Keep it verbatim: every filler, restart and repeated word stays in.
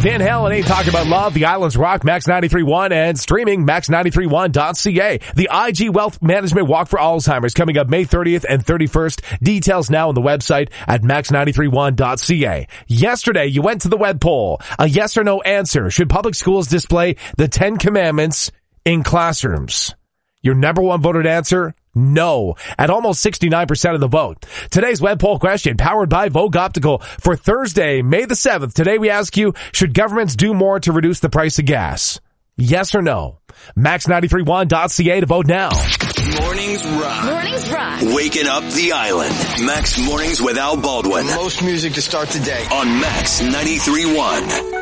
Van Halen ain't talking about love. The Islands Rock, Max ninety-three point one, and streaming max ninety-three one dot c a. The I G Wealth Management Walk for Alzheimer's coming up May thirtieth and thirty-first. Details now on the website at max ninety-three one dot c a. Yesterday, you went to the web poll. A yes or no answer. Should public schools display the Ten Commandments in classrooms? Your number one voted answer? No, at almost sixty-nine percent of the vote. Today's web poll question, powered by Vogue Optical, for Thursday, May the seventh. Today we ask you, should governments do more to reduce the price of gas? Yes or no? max ninety-three one dot c a to vote now. Mornings rock. Mornings rock. Waking up the island. Max Mornings with Al Baldwin. Most music to start the day. On Max ninety-three point one.